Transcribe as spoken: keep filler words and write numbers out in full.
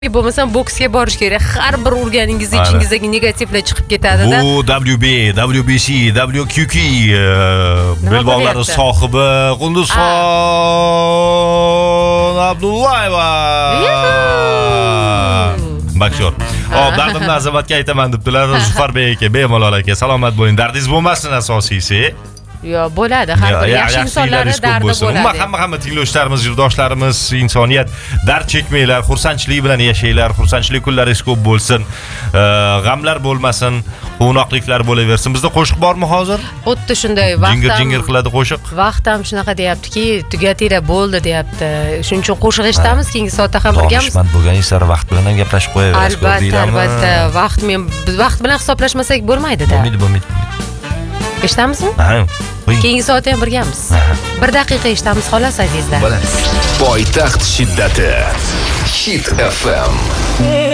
Bo'lmasam boksga borish kerak. Har bir urganingiz ichingizdagi negativlar chiqib ketadi-da. Bu W B, W B C, W Q Q belbog'lari sohibi Qunduzxon Abdullayeva. Bakshor. Hop, dardimni azamatga aytaman debdilar Zufarbek aka, bemalol aka. Salomat bo'ling. Dardingiz bo'lmasin asosiysi. Yo, bo'ladi. Har bir yaxshi insonlarning dardi bo'ladi. Umuman hamma hamma tinglovchilarimiz, yurtdoshlarimiz, insoniyat dard chekmanglar, xursandchilik bilan yashanglar, xursandchilik kunlaringiz ko'p bo'lsin. G'amlar bo'lmasin, quvnoqliklar bo'laversin. Bizda qo'shiq bormi hozir? Xuddi shunday vaqt. Jingir-jingir qiladi qo'shiq. Vaqt ham shunaqa deyaptiki, tugatinglar bo'ldi deyapti. Shuning uchun qo'shiq eshitamiz, keyingi soatda ham birgamiz. Donishmand bo'lganingiz vaqt bilan ham gaplashib qo'yaverasiz. Albatta, albatta. Vaqt men vaqt bilan hisoblashmasak bo'lmaydi-da. Bo'lmaydi, bo'lmaydi. Eshitamizmi? Ha. Keyingi soatda ham birgamiz. Bir daqiqa eshitamiz xolos azizlar. Poytaxt shiddati Hit F M.